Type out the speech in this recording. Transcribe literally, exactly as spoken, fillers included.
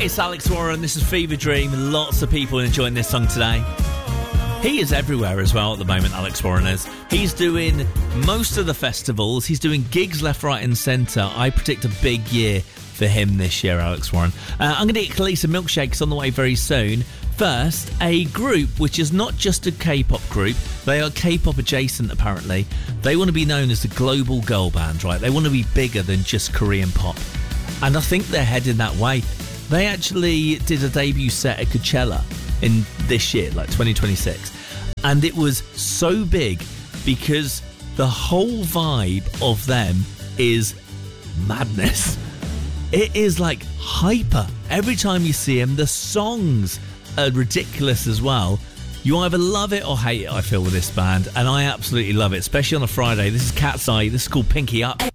It's Alex Warren, this is Fever Dream. Lots of people enjoying this song today. He is everywhere as well at the moment, Alex Warren is. He's doing most of the festivals. He's doing gigs left, right and centre. I predict a big year for him this year, Alex Warren. Uh, I'm going to get Kalisa Milkshakes on the way very soon. First, a group which is not just a K-pop group. They are K-pop adjacent, apparently. They want to be known as the global girl band, right? They want to be bigger than just Korean pop. And I think they're heading that way. They actually did a debut set at Coachella in this year, like twenty twenty-six. And it was so big because the whole vibe of them is madness. It is like hyper. Every time you see them, the songs are ridiculous as well. You either love it or hate it, I feel, with this band. And I absolutely love it, especially on a Friday. This is Cat's Eye. This is called Pinky Up.